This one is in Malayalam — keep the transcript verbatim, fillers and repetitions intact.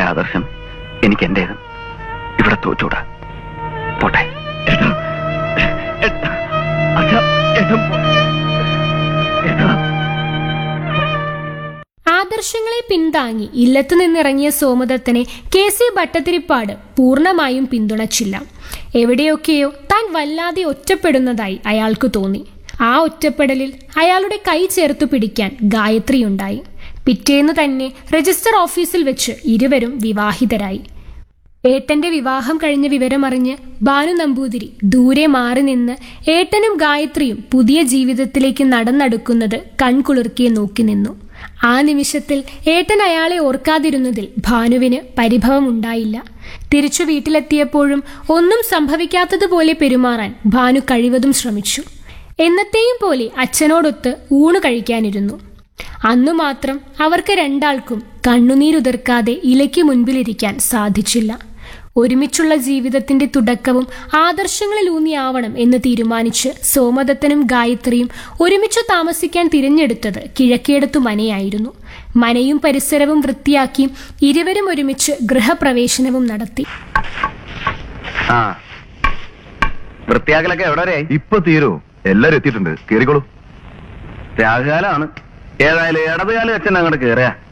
നിന്റെ ആദർശം എനിക്ക് എന്റേതും. ഇവിടെ തോറ്റൂടാ. പോട്ടെ. ആദർശങ്ങളെ പിന്താങ്ങി ഇല്ലത്തു നിന്നിറങ്ങിയ സോമദത്തനെ കെ സി ഭട്ടതിരിപ്പാട് പൂർണ്ണമായും പിന്തുണച്ചില്ല. എവിടെയൊക്കെയോ താൻ വല്ലാതെ ഒറ്റപ്പെടുന്നതായി അയാൾക്ക് തോന്നി. ആ ഒറ്റപ്പെടലിൽ അയാളുടെ കൈ ചേർത്തു പിടിക്കാൻ ഗായത്രിയുണ്ടായി. പിറ്റേന്ന് തന്നെ രജിസ്റ്റർ ഓഫീസിൽ വെച്ച് ഇരുവരും വിവാഹിതരായി. ഏട്ടന്റെ വിവാഹം കഴിഞ്ഞ വിവരമറിഞ്ഞ് ഭാനു നമ്പൂതിരി ദൂരെ മാറി നിന്ന് ഏട്ടനും ഗായത്രിയും പുതിയ ജീവിതത്തിലേക്ക് നടന്നെടുക്കുന്നത് കൺകുളിർക്കിയെ നോക്കി നിന്നു. ആ നിമിഷത്തിൽ ഏട്ടൻ അയാളെ ഓർക്കാതിരുന്നതിൽ ഭാനുവിന് പരിഭവമുണ്ടായില്ല. തിരിച്ചു വീട്ടിലെത്തിയപ്പോഴും ഒന്നും സംഭവിക്കാത്തതുപോലെ പെരുമാറാൻ ഭാനു കഴിവതും ശ്രമിച്ചു. എന്നത്തെയും പോലെ അച്ഛനോടൊത്ത് ഊണ് കഴിക്കാനിരുന്നു. അന്നു മാത്രം അവർക്ക് രണ്ടാൾക്കും കണ്ണുനീരുതിർക്കാതെ ഇലയ്ക്ക് മുൻപിലിരിക്കാൻ സാധിച്ചില്ല. ഒരുമിച്ചുള്ള ജീവിതത്തിന്റെ തുടക്കവും ആദർശങ്ങളിലൂന്നിയാവണം എന്ന് തീരുമാനിച്ച് സോമദത്തനും ഗായത്രിയും ഒരുമിച്ചു താമസിക്കാൻ തിരഞ്ഞെടുത്തത് കിഴക്കേടത്തു മനയായിരുന്നു. മനയും പരിസരവും വൃത്തിയാക്കി ഇരുവരും ഒരുമിച്ച് ഗൃഹപ്രവേശനവും നടത്തി. വൃത്തിയാക്കലൊക്കെ എവിടെ വരെയായി? ഇപ്പൊ തീരോ? എല്ലാരും എത്തിയിട്ടുണ്ട്. കേറിക്കോളൂ. രാഹുകാലാണ്. ഏതായാലും ഇടതുകാലം വെച്ചാൽ അങ്ങോട്ട് കേറിയാ